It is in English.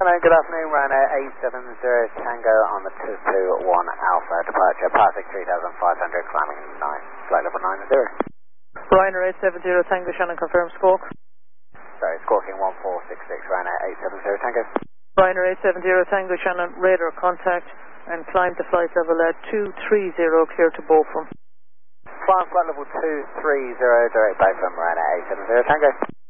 afternoon, Ryanair 870 Tango on the 221 Alpha, departure, passing 3,500, climbing 9, flight level 90. Ryanair 870 Tango, Shannon, confirm squawk. Sorry, squawking 1466, Ryanair 870 Tango. Ryanair 870 Tango, Shannon, radar contact and climb to flight level at 230, clear to Beaufort. Flying flight level 230, direct back from Ryanair 870 Tango.